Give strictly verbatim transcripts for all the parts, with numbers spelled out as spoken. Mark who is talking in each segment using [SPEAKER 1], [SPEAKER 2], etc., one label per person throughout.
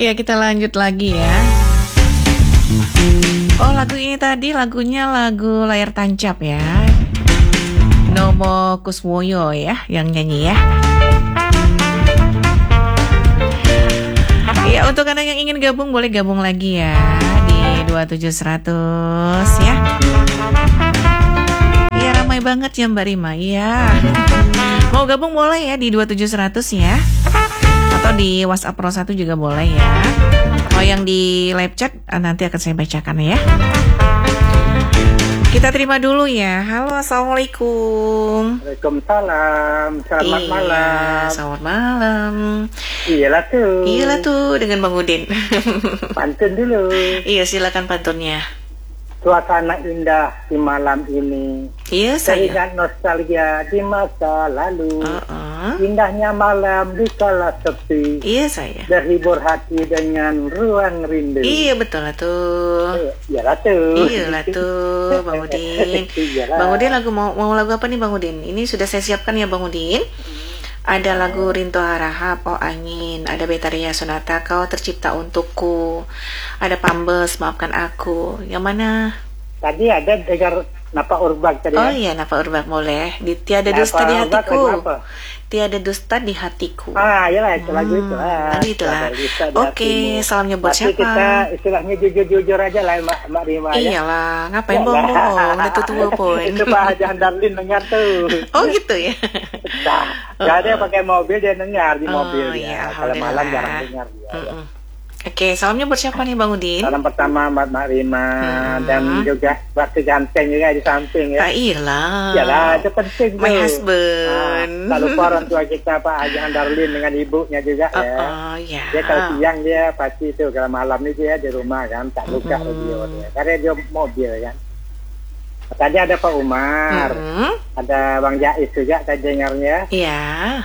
[SPEAKER 1] Ya, kita lanjut lagi ya. Oh, lagu ini tadi lagunya lagu Layar Tancap ya. Nomo Kuswoyo ya yang nyanyi ya. Ya, untuk Anda yang ingin gabung boleh gabung lagi ya di dua tujuh seratus ya. Ya, ramai banget ya Mbak Rima ya. Mau gabung boleh ya di dua tujuh seratus ya. Atau di WhatsApp Pro satu juga boleh ya. Kalau yang di live chat nanti akan saya bacakan ya. Kita terima dulu ya. Halo, assalamualaikum.
[SPEAKER 2] Waalaikumsalam. Selamat
[SPEAKER 1] iya,
[SPEAKER 2] malam.
[SPEAKER 1] Selamat malam.
[SPEAKER 2] Iyalah tuh.
[SPEAKER 1] Iyalah tuh dengan Bang Udin.
[SPEAKER 2] Pantun dulu.
[SPEAKER 1] Iya, silakan pantunnya.
[SPEAKER 2] Suasana indah di malam ini.
[SPEAKER 1] Iya, saya.
[SPEAKER 2] Teringat nostalgia di masa lalu.
[SPEAKER 1] Uh-uh.
[SPEAKER 2] Indahnya malam di kala sepi.
[SPEAKER 1] Iya, saya.
[SPEAKER 2] Terhibur hati dengan ruang rindu.
[SPEAKER 1] Iya, betul lah tuh.
[SPEAKER 2] Iyalah tuh.
[SPEAKER 1] Iyalah tuh, Bang Udin.
[SPEAKER 2] Iyalah.
[SPEAKER 1] Bang Udin lagu mau mau lagu apa nih Bang Udin? Ini sudah saya siapkan ya Bang Udin. Ada lagu Rinto Harahap, Oh Angin. Ada Betaria Sonata, Kau Tercipta Untukku. Ada Pambes, Maafkan Aku. Yang mana?
[SPEAKER 2] Tadi ada dengar Napa Urbak tadi.
[SPEAKER 1] Oh
[SPEAKER 2] ya?
[SPEAKER 1] iya, Napa Urbak boleh. Di Tiada
[SPEAKER 2] Napa
[SPEAKER 1] Dusta di
[SPEAKER 2] Urbak
[SPEAKER 1] Hatiku.
[SPEAKER 2] lagu apa?
[SPEAKER 1] Tiada Dusta di Hatiku.
[SPEAKER 2] Ah, iyalah itu lagu itu lah.
[SPEAKER 1] Lagu itu lah. Oke, salamnya buat
[SPEAKER 2] Tapi
[SPEAKER 1] siapa?
[SPEAKER 2] kita istilahnya jujur-jujur aja lah Mbak, Mbak Rima ya.
[SPEAKER 1] Iyalah, ngapain
[SPEAKER 2] Ya,
[SPEAKER 1] bohong-bohong? Udah tutup poin.
[SPEAKER 2] Itu Pak Hajan Darlin dengar tuh.
[SPEAKER 1] Oh gitu ya.
[SPEAKER 2] Nah, gak ada yang pakai mobil dia dengar di
[SPEAKER 1] Oh,
[SPEAKER 2] mobil
[SPEAKER 1] iya,
[SPEAKER 2] ya. Kalau malam
[SPEAKER 1] alhamdulillah.
[SPEAKER 2] jarang dengar dia. Ya.
[SPEAKER 1] Mm-mm. Oke, salamnya buat siapa nih Bang Udin?
[SPEAKER 2] Salam pertama Mbak Mbak Rima
[SPEAKER 1] Hmm.
[SPEAKER 2] dan juga Mbak Ganteng juga di samping ya.
[SPEAKER 1] Ah, iyalah.
[SPEAKER 2] Iyalah, itu penting tuh.
[SPEAKER 1] My husband.
[SPEAKER 2] Nah, tak lupa orang tua kita Pak Hajan Darlin dengan ibunya juga
[SPEAKER 1] Oh,
[SPEAKER 2] ya.
[SPEAKER 1] oh, ya.
[SPEAKER 2] Dia kalau siang dia pasti itu, kalau malam ini dia di rumah kan, tak buka
[SPEAKER 1] Mm-mm.
[SPEAKER 2] radio dia. Karena dia mobil kan. Tadi ada Pak Umar,
[SPEAKER 1] Mm-mm.
[SPEAKER 2] ada Bang Jais juga tadi dengarnya.
[SPEAKER 1] Iya.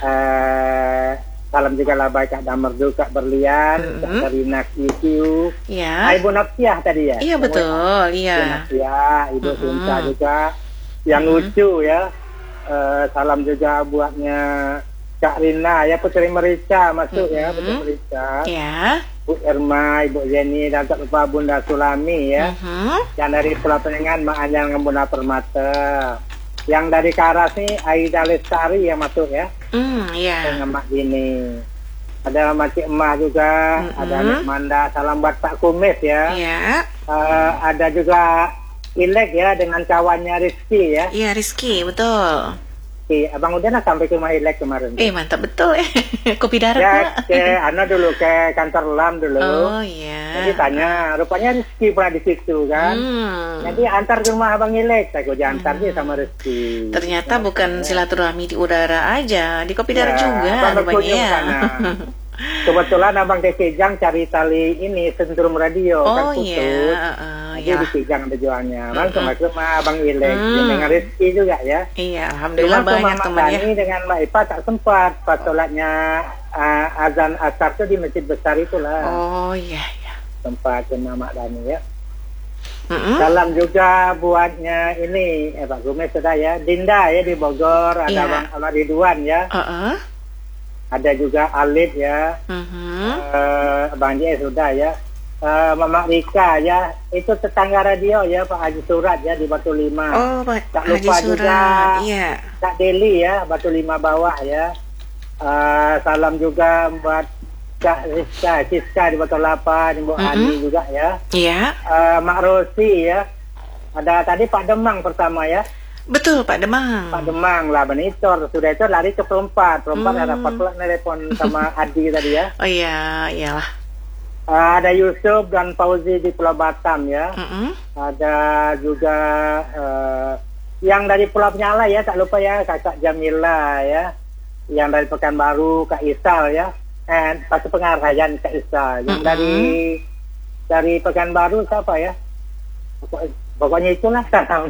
[SPEAKER 2] Eh, salam juga lah baik Kak Damerdu, Kak Berlian,
[SPEAKER 1] Mm-mm.
[SPEAKER 2] Kak Karina Kikiu,
[SPEAKER 1] Iya.
[SPEAKER 2] Ibu Nafsiah tadi ya.
[SPEAKER 1] Iya
[SPEAKER 2] Yang
[SPEAKER 1] betul,
[SPEAKER 2] Ibu
[SPEAKER 1] iya.
[SPEAKER 2] Nafsiah, Ibu
[SPEAKER 1] Mm-mm.
[SPEAKER 2] Sinta juga, yang
[SPEAKER 1] Mm-mm.
[SPEAKER 2] lucu ya. Eh, salam juga buatnya Kak Rina ya, Putri Merica masuk ya, Putri
[SPEAKER 1] Mm-mm.
[SPEAKER 2] Merica.
[SPEAKER 1] Iya.
[SPEAKER 2] Bu Irma, Ibu Jenny, dan tak lupa Bunda Sulami ya.
[SPEAKER 1] Mhm.
[SPEAKER 2] Yang dari Pulau Penyengan, Mak Anjang Bunda Permata. Yang dari Karas nih, Aida Lestari yang masuk ya.
[SPEAKER 1] Hmm, iya.
[SPEAKER 2] Dengan Mak Dini. Ada Makcik Emah juga,
[SPEAKER 1] Mhm.
[SPEAKER 2] ada Nek Manda, salam buat Pak Kumis ya.
[SPEAKER 1] Iya.
[SPEAKER 2] Eh, ada juga Ilek ya, dengan kawannya Rizky ya.
[SPEAKER 1] Iya, Rizky, betul.
[SPEAKER 2] Oke, Abang udah nak sampai ke rumah Ilek kemarin.
[SPEAKER 1] Eh, mantap betul ya. Kopi darat
[SPEAKER 2] Ya,
[SPEAKER 1] pula.
[SPEAKER 2] ke Ana dulu, ke kantor Lam dulu.
[SPEAKER 1] Oh, iya.
[SPEAKER 2] Jadi tanya, rupanya Rizky pernah di situ kan.
[SPEAKER 1] Hmm.
[SPEAKER 2] Nanti antar ke rumah Abang Ilek, saya gue antar dia sama Rizky.
[SPEAKER 1] Ternyata bukan silaturahmi di udara aja, di kopi darat
[SPEAKER 2] Ya,
[SPEAKER 1] juga
[SPEAKER 2] Abang
[SPEAKER 1] rupanya
[SPEAKER 2] berkunjung
[SPEAKER 1] ya.
[SPEAKER 2] sana. Kebetulan Abang ke Kijang cari tali ini, sentrum radio, kan
[SPEAKER 1] Oh
[SPEAKER 2] putus.
[SPEAKER 1] iya, uh,
[SPEAKER 2] Jadi
[SPEAKER 1] ya.
[SPEAKER 2] di Kijang ada jualnya. Langsung
[SPEAKER 1] Mm-mm.
[SPEAKER 2] masuk sama Abang Ilek,
[SPEAKER 1] Mm.
[SPEAKER 2] dia dengan Rizky juga ya.
[SPEAKER 1] Iya, alhamdulillah
[SPEAKER 2] Cuma
[SPEAKER 1] banyak
[SPEAKER 2] Mama
[SPEAKER 1] teman ya.
[SPEAKER 2] Dani dengan Mbak Ipa tak sempat pas sholatnya uh, azan asar tuh di masjid besar itulah.
[SPEAKER 1] Oh iya, iya.
[SPEAKER 2] Tempat ke Mama Dani ya.
[SPEAKER 1] Mm-mm.
[SPEAKER 2] Salam juga buatnya ini, eh Pak Gumes sudah ya, Dinda ya di Bogor, ada
[SPEAKER 1] Iya.
[SPEAKER 2] Bang Ahmad Ridwan ya,
[SPEAKER 1] Uh-uh.
[SPEAKER 2] ada juga Alif ya,
[SPEAKER 1] Mhm.
[SPEAKER 2] eh, Bang Jaya sudah ya, eh, Mama Rika ya, itu tetangga radio ya Pak Haji Surat ya di Batu Lima.
[SPEAKER 1] Oh, Pak
[SPEAKER 2] Tak
[SPEAKER 1] Haji
[SPEAKER 2] lupa
[SPEAKER 1] Surat.
[SPEAKER 2] juga
[SPEAKER 1] Iya.
[SPEAKER 2] Kak Deli ya, Batu Lima bawah ya. Eh, salam juga buat Kak Siska, Siska di Batu Lapa, di Bu
[SPEAKER 1] Mm-mm.
[SPEAKER 2] Ani juga ya.
[SPEAKER 1] Iya.
[SPEAKER 2] Eh, Mak Rosi ya. Ada tadi Pak Demang pertama ya.
[SPEAKER 1] Betul, Pak Demang.
[SPEAKER 2] Pak Demang lah Benitor. Sudah itu lari ke perempat. Perempat
[SPEAKER 1] Hmm.
[SPEAKER 2] ada dapat pula telepon sama Adi tadi ya.
[SPEAKER 1] Oh iya, iyalah.
[SPEAKER 2] Eh, ada Yusuf dan Fauzi di Pulau Batam ya.
[SPEAKER 1] Mm-mm.
[SPEAKER 2] Ada juga eh, yang dari Pulau Penyala ya, tak lupa ya Kakak Jamila ya. Yang dari Pekanbaru Kak Isal ya. Eh, Pasti Pengarhayan Kak Isal. Yang
[SPEAKER 1] Mm-mm.
[SPEAKER 2] dari dari Pekanbaru siapa ya? Pokok- Pokoknya itulah.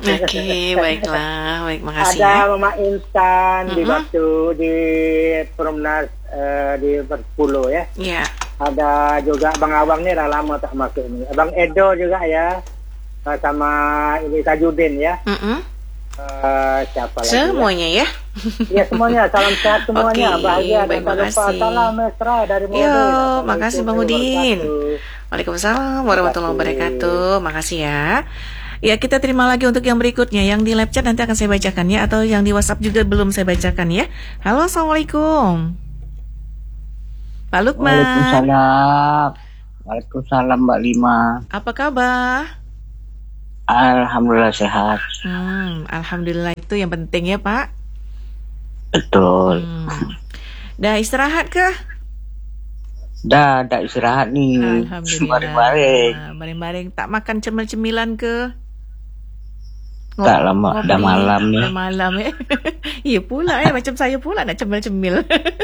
[SPEAKER 1] Oke, baiklah. Baik, makasih
[SPEAKER 2] Ada
[SPEAKER 1] ya.
[SPEAKER 2] Mama Intan di
[SPEAKER 1] Mm-mm.
[SPEAKER 2] Batu di Perumnas eh, di Berpuluh ya.
[SPEAKER 1] Iya.
[SPEAKER 2] Ada juga Bang Awang nih udah lama tak masuk ini. Bang Edo juga ya. Eh, sama ini Tajudin ya.
[SPEAKER 1] Mm-mm.
[SPEAKER 2] Eh, siapa lagi? Ya?
[SPEAKER 1] Semuanya ya.
[SPEAKER 2] Ya semuanya, salam sehat semuanya,
[SPEAKER 1] Oke,
[SPEAKER 2] bahagia dan
[SPEAKER 1] baik,
[SPEAKER 2] tak lupa
[SPEAKER 1] makasih.
[SPEAKER 2] salam mesra dari Maudin.
[SPEAKER 1] Yo,
[SPEAKER 2] Assalamualaikum
[SPEAKER 1] makasih Bang Udin.
[SPEAKER 2] warahmatullahi
[SPEAKER 1] Waalaikumsalam warahmatullahi
[SPEAKER 2] wabarakatuh.
[SPEAKER 1] wabarakatuh. Makasih ya. Ya, kita terima lagi untuk yang berikutnya. Yang di live chat nanti akan saya bacakan ya, atau yang di WhatsApp juga belum saya bacakan ya. Halo, Assalamualaikum. Pak Lukman.
[SPEAKER 3] Waalaikumsalam. Waalaikumsalam Mbak Lima.
[SPEAKER 1] Apa kabar?
[SPEAKER 3] Alhamdulillah sehat.
[SPEAKER 1] Hmm, alhamdulillah itu yang penting ya, Pak.
[SPEAKER 3] Betul.
[SPEAKER 1] Hmm. Dah istirahat kah?
[SPEAKER 3] Dah, dah istirahat nih.
[SPEAKER 1] Alhamdulillah.
[SPEAKER 3] Baring-baring.
[SPEAKER 1] Baring-baring. Tak makan cemil-cemilan ke?
[SPEAKER 3] Tak lama, dah malam ni.
[SPEAKER 1] Dah malam ya. Iya pula ya, macam saya pula nak cemil-cemil.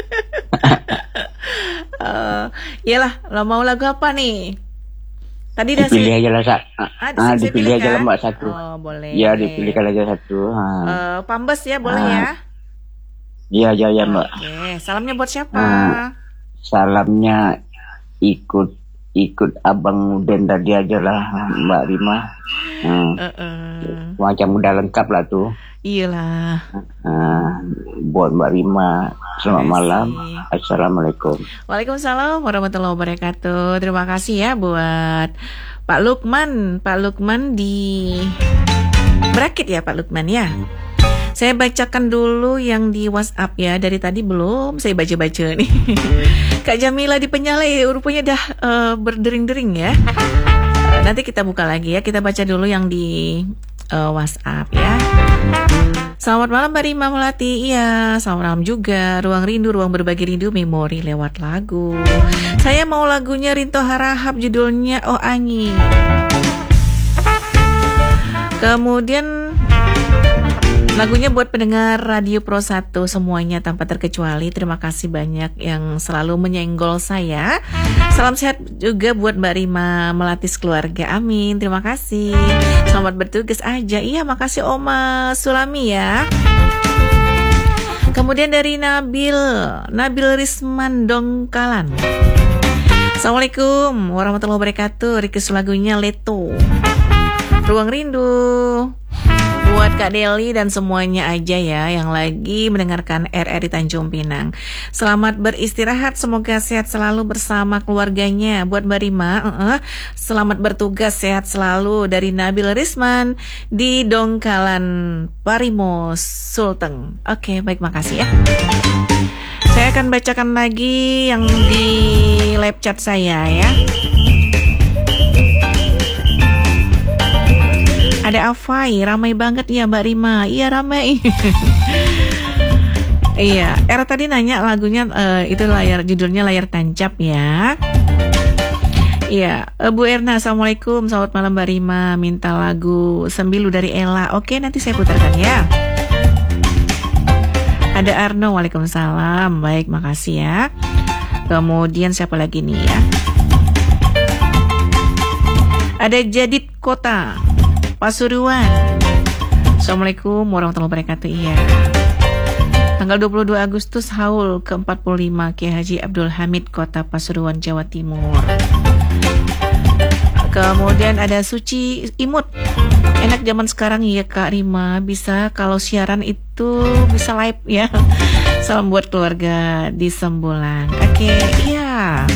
[SPEAKER 1] uh, Yalah, lo mau lagu apa nih? Tadi dah
[SPEAKER 3] Dipilih
[SPEAKER 1] saya...
[SPEAKER 3] aja lah, Sak.
[SPEAKER 1] Ah,
[SPEAKER 3] Ah,
[SPEAKER 1] saya
[SPEAKER 3] dipilih
[SPEAKER 1] pilih
[SPEAKER 3] aja
[SPEAKER 1] kan?
[SPEAKER 3] lah Mbak satu.
[SPEAKER 1] Oh, boleh.
[SPEAKER 3] Ya, dipilihkan aja satu. Ha.
[SPEAKER 1] Uh, Pambes ya, boleh
[SPEAKER 3] Ah.
[SPEAKER 1] ya?
[SPEAKER 3] Ya, ya, ya Mbak.
[SPEAKER 1] Oke, salamnya buat siapa?
[SPEAKER 3] Ah. Salamnya ikut ikut Abang Uden tadi aja lah Mbak Rima. Hmm.
[SPEAKER 1] Uh-uh.
[SPEAKER 3] Macam udah lengkap lah tuh.
[SPEAKER 1] Iyalah.
[SPEAKER 3] Ah, buat Mbak Rima, selamat
[SPEAKER 1] Terima
[SPEAKER 3] malam.
[SPEAKER 1] kasih.
[SPEAKER 3] Assalamualaikum.
[SPEAKER 1] Waalaikumsalam warahmatullahi wabarakatuh. Terima kasih ya buat Pak Lukman. Pak Lukman di Berakit ya Pak Lukman ya. Saya bacakan dulu yang di WhatsApp ya. Dari tadi belum saya baca-baca nih. Kak Jamila di Penyalai rupanya dah uh, berdering-dering ya. Uh, nanti kita buka lagi ya. Kita baca dulu yang di uh, WhatsApp ya. Selamat malam Mbak Rima Melati. Iya, selamat malam juga. Ruang rindu, ruang berbagi rindu, memori lewat lagu. Saya mau lagunya Rinto Harahap, judulnya Oh Angin. Kemudian lagunya buat pendengar Radio Pro satu semuanya tanpa terkecuali. Terima kasih banyak yang selalu menyenggol saya. Salam sehat juga buat Mbak Rima Melati keluarga. Amin. Terima kasih. Selamat bertugas aja. Iya, makasih Oma Sulami ya. Kemudian dari Nabil, Nabil Risman Dongkalan. Assalamualaikum warahmatullahi wabarakatuh. Request lagunya Leto. Ruang rindu. Buat Kak Deli dan semuanya aja ya yang lagi mendengarkan R R I Tanjung Pinang. Selamat beristirahat, semoga sehat selalu bersama keluarganya. Buat Mbak Rima, uh-uh, selamat bertugas, sehat selalu dari Nabil Risman di Dongkalan Parimo Sulteng. Oke, baik, makasih ya. Saya akan bacakan lagi yang di live chat saya ya. Ada Afai, ramai banget ya Mbak Rima. Iya ramai. Iya, Era tadi nanya lagunya uh, itu layar judulnya Layar Tancap ya. Iya, uh, Bu Erna, Assalamualaikum, selamat malam Mbak Rima. Minta lagu Sembilu dari Ella. Oke, nanti saya putarkan ya. Ada Arno, Waalaikumsalam. Baik, makasih ya. Kemudian siapa lagi nih ya? Ada Jadid Kota Pasuruan. Assalamualaikum warahmatullahi wabarakatuh. Iya. Tanggal dua puluh dua Agustus haul ke empat puluh lima Kiai Haji Abdul Hamid Kota Pasuruan Jawa Timur. Kemudian ada Suci Imut. Enak zaman sekarang ya Kak Rima, bisa kalau siaran itu bisa live ya. Salam buat keluarga di Sembulan. Oke, iya.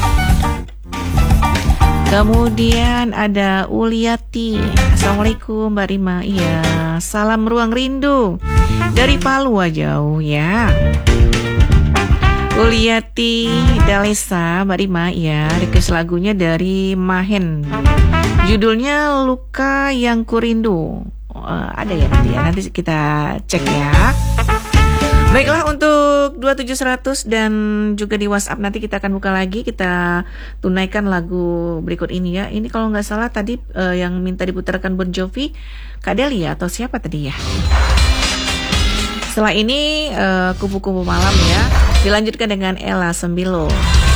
[SPEAKER 1] Kemudian ada Uliati. Assalamualaikum Mbak Rima. Iya, salam ruang rindu dari Palu jauh ya. Uliati Dalesa Mbak Rima ya. Request lagunya dari Mahen. Judulnya Luka Yang Kurindu. Uh, ada ya nanti ya. Nanti kita cek ya. Baiklah, untuk dua tujuh seratus dan juga di WhatsApp nanti kita akan buka lagi. Kita tunaikan lagu berikut ini ya. Ini kalau nggak salah tadi uh, yang minta diputarkan Bon Jovi, Kak Deli ya, atau siapa tadi ya. Setelah ini uh, kupu-kupu malam ya. Dilanjutkan dengan Ella Sembilo.